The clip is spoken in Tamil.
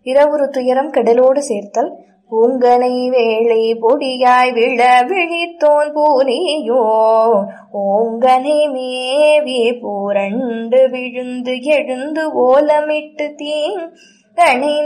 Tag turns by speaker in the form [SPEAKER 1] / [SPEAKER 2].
[SPEAKER 1] இரவுறு துயரம் கடலோடு சேர்த்தல். பூங்கனை வேளை பொடியாய் விழ விழித்தோன் பூனியோ ஓங்கனை மேவி பூரண்டு விழுந்து எழுந்து ஓலமிட்டு தீங்கனை